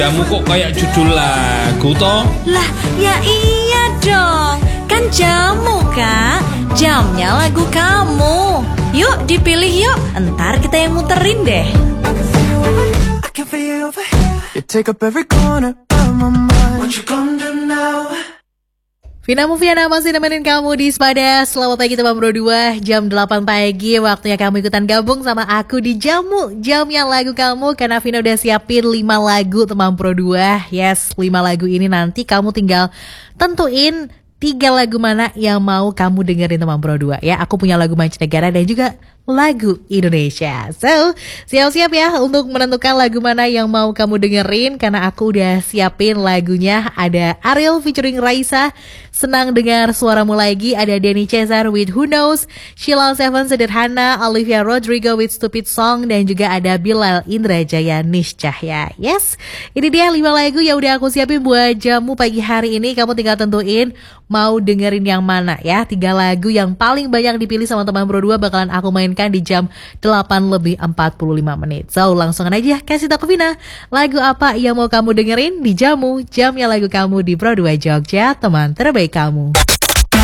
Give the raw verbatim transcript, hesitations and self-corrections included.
Kamu kok kayak judul lagu toh? Lah, ya iya dong. Kan jamu, Kak. Jamnya lagu kamu. Yuk dipilih yuk. Entar kita yang muterin deh. Vina Mufiana masih nemenin kamu di Sepada. Selamat pagi teman Pro dua. Jam delapan pagi waktunya kamu ikutan gabung sama aku di Jamu, jam yang lagu kamu. Karena Vina udah siapin lima lagu teman Pro dua. Yes, lima lagu ini nanti kamu tinggal tentuin tiga lagu mana yang mau kamu dengerin teman Pro dua ya. Aku punya lagu mancanegara dan juga lagu Indonesia. So, siap-siap ya untuk menentukan lagu mana yang mau kamu dengerin. Karena aku udah siapin lagunya. Ada Ariel featuring Raisa, Senang Dengar Suaramu Lagi. Ada Denny Cesar with Who Knows, Sheila Seven Sederhana, Olivia Rodrigo with Stupid Song, dan juga ada Bilal Indrajaya Niscahya. Yes, ini dia lima lagu yang udah aku siapin buat jamu pagi hari ini. Kamu tinggal tentuin mau dengerin yang mana ya. Tiga lagu yang paling banyak dipilih sama teman Pro dua bakalan aku mainkan di jam delapan lebih empat puluh lima menit. So, langsung aja kasih tahu ke Vina lagu apa yang mau kamu dengerin di jamu, jamnya lagu kamu di Pro dua Jogja, teman terbaik kamu.